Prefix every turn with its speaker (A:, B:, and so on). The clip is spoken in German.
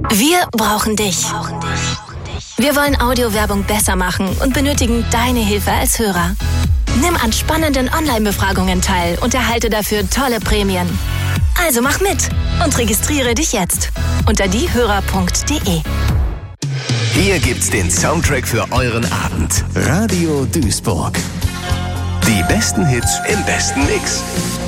A: Wir brauchen dich. Wir wollen Audiowerbung besser machen und benötigen deine Hilfe als Hörer. Nimm an spannenden Online-Befragungen teil und erhalte dafür tolle Prämien. Also mach mit und registriere dich jetzt unter diehörer.de.
B: Hier gibt's den Soundtrack für euren Abend. Radio Duisburg. Die besten Hits im besten Mix.